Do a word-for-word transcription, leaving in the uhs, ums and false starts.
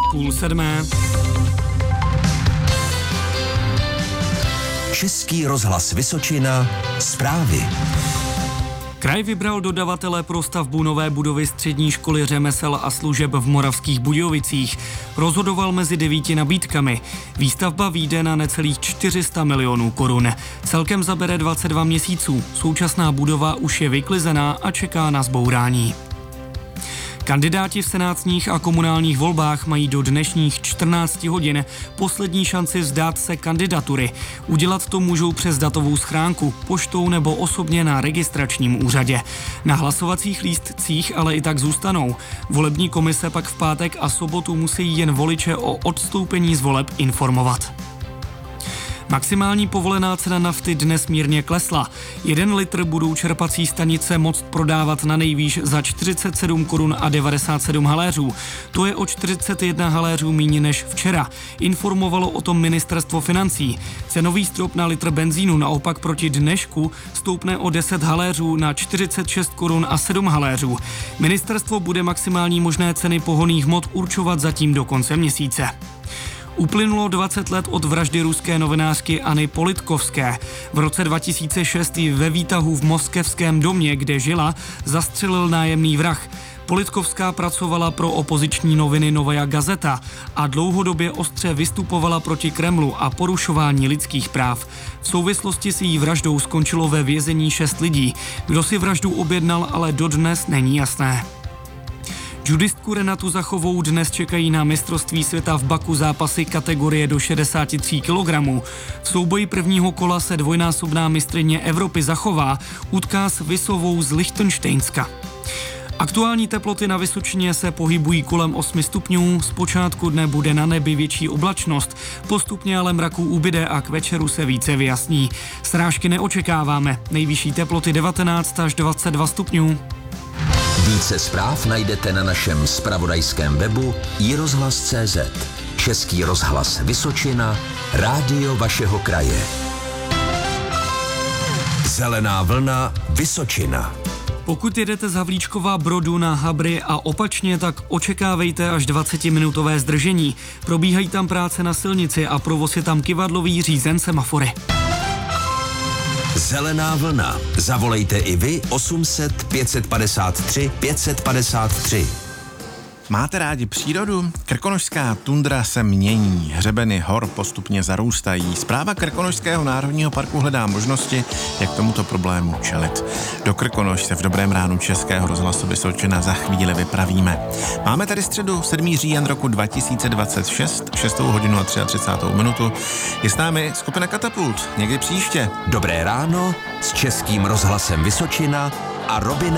půl sedmé. Český rozhlas Vysočina, zprávy. Kraj vybral dodavatele pro stavbu nové budovy střední školy řemesel a služeb v Moravských Budějovicích. Rozhodoval mezi devíti nabídkami. Výstavba vyjde na necelých čtyři sta milionů korun. Celkem zabere dvacet dva měsíců. Současná budova už je vyklizená a čeká na zbourání. Kandidáti v senátních a komunálních volbách mají do dnešních čtrnácti hodin poslední šanci vzdát se kandidatury. Udělat to můžou přes datovou schránku, poštou nebo osobně na registračním úřadě. Na hlasovacích lístcích ale i tak zůstanou. Volební komise pak v pátek a sobotu musí jen voliče o odstoupení z voleb informovat. Maximální povolená cena nafty dnes mírně klesla. Jeden litr budou čerpací stanice moct prodávat na nejvýš za čtyřicet sedm korun a devadesát sedm haléřů. To je o čtyřicet jedna haléřů míň než včera. Informovalo o tom ministerstvo financí. Cenový strop na litr benzínu naopak proti dnešku stoupne o deset haléřů na čtyřicet šest korun a sedm haléřů. Ministerstvo bude maximální možné ceny pohonných hmot určovat zatím do konce měsíce. Uplynulo dvacet let od vraždy ruské novinářky Anny Politkovské. V roce dva tisíce šest ji ve výtahu v moskevském domě, kde žila, zastřelil nájemný vrah. Politkovská pracovala pro opoziční noviny Novaja Gazeta a dlouhodobě ostře vystupovala proti Kremlu a porušování lidských práv. V souvislosti s její vraždou skončilo ve vězení šest lidí. Kdo si vraždu objednal, ale dodnes není jasné. Judistku Renatu Zachovou dnes čekají na mistrovství světa v Baku zápasy kategorie do šedesát tři kilogramů. V souboji prvního kola se dvojnásobná mistryně Evropy Zachová utká s Visovou z Lichtenštejnska. Aktuální teploty na Vysočině se pohybují kolem osmi stupňů, zpočátku dne bude na nebi větší oblačnost, postupně ale mraků ubyde a k večeru se více vyjasní. Srážky neočekáváme, nejvyšší teploty devatenáct až dvacet dva stupňů. Více zpráv najdete na našem zpravodajském webu i rozhlas tečka cé zet. Český rozhlas Vysočina, rádio vašeho kraje. Zelená vlna Vysočina. Pokud jedete z Havlíčkova Brodu na Habry a opačně, tak očekávejte až dvacetiminutové zdržení. Probíhají tam práce na silnici a provoz je tam kyvadlový, řízen semafory. Zelená vlna. Zavolejte i vy osm set pět padesát tři pět padesát tři. Máte rádi přírodu? Krkonošská tundra se mění, hřebeny hor postupně zarůstají. Správa Krkonošského národního parku hledá možnosti, jak tomuto problému čelit. Do Krkonoš se v dobrém ránu Českého rozhlasu Vysočina za chvíli vypravíme. Máme tady středu sedmého října roku dva tisíce dvacet šest, šestou hodinu a třicátou třetí minutu. Je s námi skupina Katapult, někdy příště. Dobré ráno s Českým rozhlasem Vysočina a Robinem